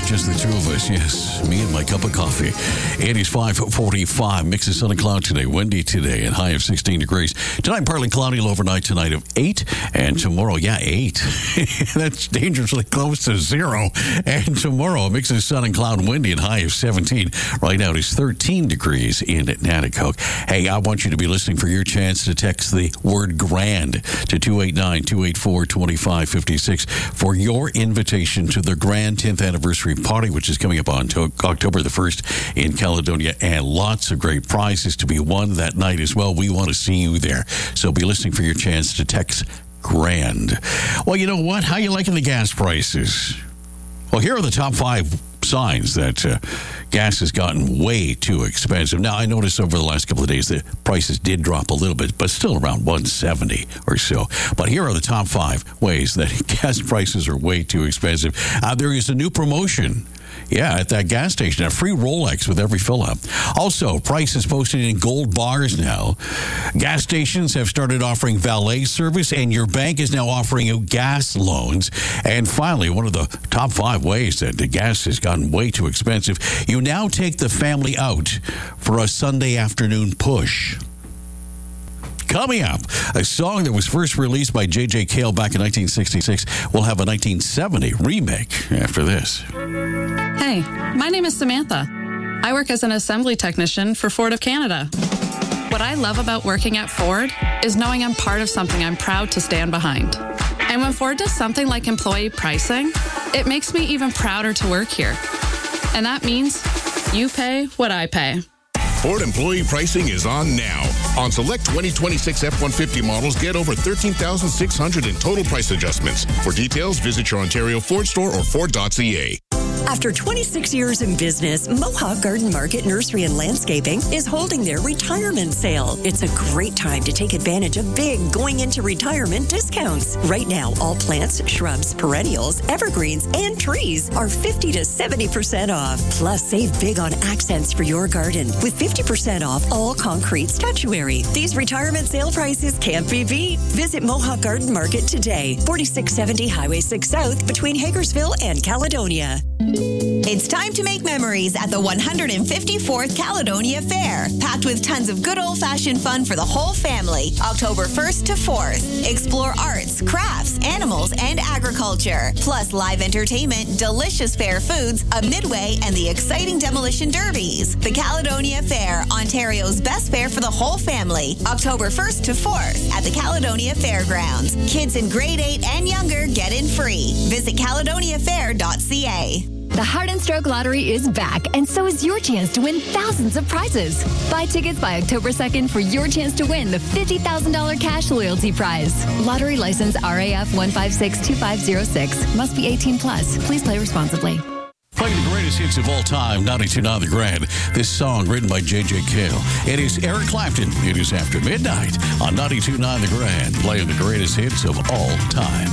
just the two of us. Yes, me and my cup of coffee. It is 5:45. Mix of sun and cloud today. Windy today and high of 16 degrees. Tonight, partly cloudy, overnight tonight of 8. And tomorrow, 8. That's dangerously close to 0. And tomorrow, a mix of sun and cloud, windy and high of 17. Right now, it's 13 degrees in Nanticoke. Hey, I want you to be listening for your chance to text the word grand to 289-284-2556 for your invitation to the Grand 10th Anniversary Party, which is coming up on October the 1st in Caledonia, and lots of great prizes to be won that night as well. We want to see you there. So be listening for your chance to text grand. Well, you know what? How you liking the gas prices? Well, here are the top 5 signs that gas has gotten way too expensive. Now, I noticed over the last couple of days the prices did drop a little bit, but still around $1.70 or so. But here are the top 5 ways that gas prices are way too expensive. There is a new promotion. Yeah, at that gas station, a free Rolex with every fill-up. Also, prices posted in gold bars now. Gas stations have started offering valet service, and your bank is now offering you gas loans. And finally, one of the top 5 ways that the gas has gotten way too expensive, you now take the family out for a Sunday afternoon push. Coming up, a song that was first released by J.J. Cale back in 1966 will have a 1970 remake after this. Hey, my name is Samantha. I work as an assembly technician for Ford of Canada. What I love about working at Ford is knowing I'm part of something I'm proud to stand behind. And when Ford does something like employee pricing, it makes me even prouder to work here. And that means you pay what I pay. Ford employee pricing is on now. On select 2026 F-150 models, get over $13,600 in total price adjustments. For details, visit your Ontario Ford store or Ford.ca. After 26 years in business, Mohawk Garden Market Nursery and Landscaping is holding their retirement sale. It's a great time to take advantage of big going into retirement discounts. Right now, all plants, shrubs, perennials, evergreens, and trees are 50 to 70% off. Plus, save big on accents for your garden with 50% off all concrete statuary. These retirement sale prices can't be beat. Visit Mohawk Garden Market today, 4670 Highway 6 South between Hagersville and Caledonia. It's time to make memories at the 154th Caledonia Fair, packed with tons of good old-fashioned fun for the whole family. October 1st to 4th. Explore arts, crafts, animals, and agriculture. Plus live entertainment, delicious fair foods, a midway, and the exciting demolition derbies. The Caledonia Fair, Ontario's best fair for the whole family. October 1st to 4th at the Caledonia Fairgrounds. Kids in grade 8 and younger get in free. Visit caledoniafair.ca. The Heart and Stroke Lottery is back, and so is your chance to win thousands of prizes. Buy tickets by October 2nd for your chance to win the $50,000 cash loyalty prize. Lottery license RAF 1562506. Must be 18 plus. Please play responsibly. Playing the greatest hits of all time, 92.9 The Grand. This song written by J.J. Cale. It is Eric Clapton. It is after midnight on 92.9 The Grand, playing the greatest hits of all time.